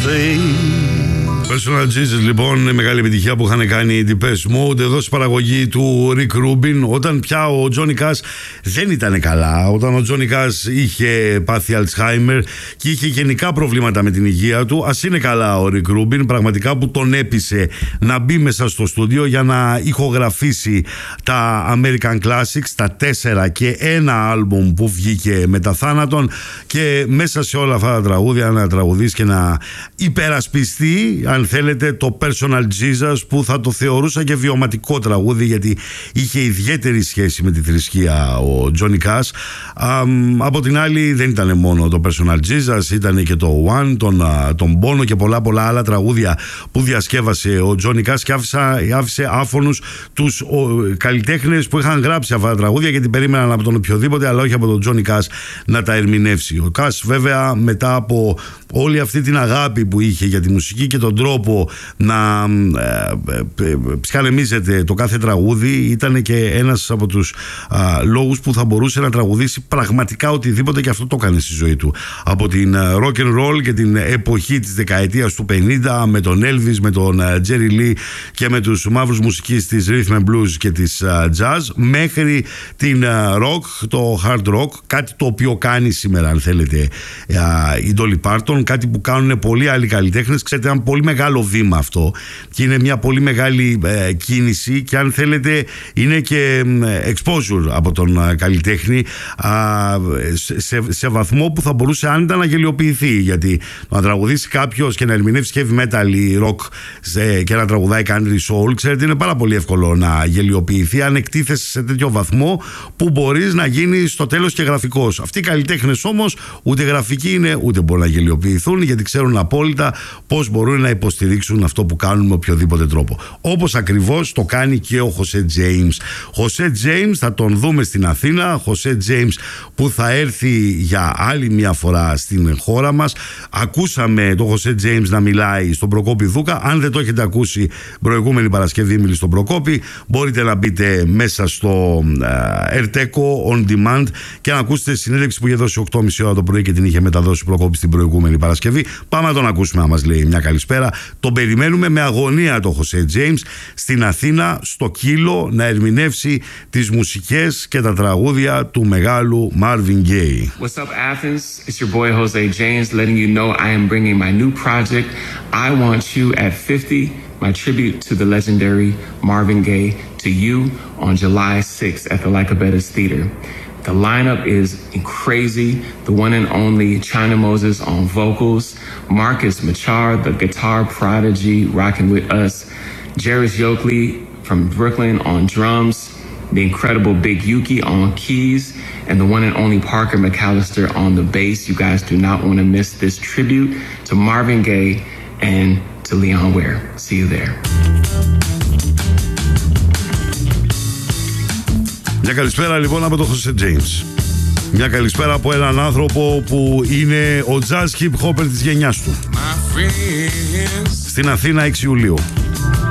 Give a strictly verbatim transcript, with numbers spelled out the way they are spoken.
Personal Jesus, λοιπόν, μεγάλη επιτυχία που είχαν κάνει οι Depeche Mode εδώ στη παραγωγή του Rick Rubin, όταν πια ο Johnny Cash δεν ήταν καλά, όταν ο Johnny Cash είχε πάθει Alzheimer και είχε γενικά προβλήματα με την υγεία του. Ας είναι καλά ο Rick Rubin, πραγματικά, που τον έπεισε να μπει μέσα στο στούντιο για να ηχογραφήσει τα American Classics, τα τέσσερα και ένα άλμπουμ που βγήκε μετά θάνατον, και μέσα σε όλα αυτά τα τραγούδια να τραγουδήσει και να υπερασπιστεί, αν θέλετε, το Personal Jesus, που θα το θεωρούσα και βιωματικό τραγούδι, γιατί είχε ιδιαίτερη σχέση με τη θρησκεία ο Johnny Cash. Α, από την άλλη, δεν ήταν μόνο το Personal Jesus, ήταν και το One, τον, τον Bono και πολλά πολλά άλλα τραγούδια που διασκεύασε ο Johnny Cash, και άφησε, άφησε άφωνους τους ο, καλλιτέχνες που είχαν γράψει αυτά τα τραγούδια, γιατί περίμεναν από τον οποιοδήποτε, αλλά όχι από τον Johnny Cash να τα ερμηνεύσει. Ο Cash, βέβαια, μετά από όλη αυτή την αγάπη που είχε για τη μουσική και τον τρόπο να ε, ε, ψυχανεμίζεται το κάθε τραγούδι, ήταν και ένας από τους α, λόγους που θα μπορούσε να τραγουδήσει πραγματικά οτιδήποτε, και αυτό το έκανε στη ζωή του. Από την rock and roll και την εποχή της δεκαετίας του πενήντα, με τον Elvis, με τον Jerry Lee και με τους μαύρους μουσικής της rhythm and blues και της jazz, μέχρι την rock, το hard rock, κάτι το οποίο κάνει σήμερα, αν θέλετε, η Dolly Parton, κάτι που κάνουν πολλοί άλλοι καλλιτέχνες. Ξέρετε, ένα πολύ μεγάλο βήμα αυτό, και είναι μια πολύ μεγάλη ε, κίνηση, και αν θέλετε είναι και ε, exposure από τον ε, καλλιτέχνη, α, σε, σε βαθμό που θα μπορούσε άνετα να γελιοποιηθεί, γιατί να τραγουδήσει κάποιος και να ερμηνεύσει heavy metal ή rock σε, και να τραγουδάει country soul, ξέρετε, είναι πάρα πολύ εύκολο να γελιοποιηθεί αν εκτίθεσαι σε τέτοιο βαθμό που μπορείς να γίνει στο τέλος και γραφικός. Αυτοί οι καλλιτέχνες όμως ούτε γραφικοί είναι, ούτε μπορούν να γελιοποιηθούν, γιατί ξέρουν απόλυτα πώς μπορούν να υποστηρίξουν αυτό που κάνουν με οποιοδήποτε τρόπο. Όπως ακριβώς το κάνει και ο José James. José James θα τον δούμε στην Αθήνα. José James που θα έρθει για άλλη μια φορά στην χώρα μας. Ακούσαμε τον José James να μιλάει στον Προκόπη Δούκα. Αν δεν το έχετε ακούσει, προηγούμενη Παρασκευή μίλησε στον Προκόπη, μπορείτε να μπείτε μέσα στο Ερτέκο On Demand και να ακούσετε συνέντευξη που είχε δώσει οκτώ και μισή ώρα το πρωί και την είχε μεταδώσει ο Προκόπης την προηγούμενη Παρασκευή. Πάμε να τον ακούσουμε να μας λέει μια καλησπέρα. Τον περιμένουμε με αγωνία το José James στην Αθήνα, στο Κύλο, να ερμηνεύσει τις μουσικές και τα τραγούδια του μεγάλου Marvin Gaye. What's up, Athens? It's your boy José James letting you know I am bringing my new project, I Want You at fifty, my tribute to the legendary Marvin Gaye, to you on July sixth at the Lycabettas Theater. The lineup is crazy. The one and only China Moses on vocals, Marcus Machar, the guitar prodigy, rocking with us, Jairus Yokley from Brooklyn on drums, the incredible Big Yuki on keys, and the one and only Parker McAllister on the bass. You guys do not want to miss this tribute to Marvin Gaye and to Leon Ware. See you there. Μια καλησπέρα λοιπόν από τον José James. Μια καλησπέρα από έναν άνθρωπο που είναι ο jazz hip hopper της γενιάς του. Στην Αθήνα έξι Ιουλίου.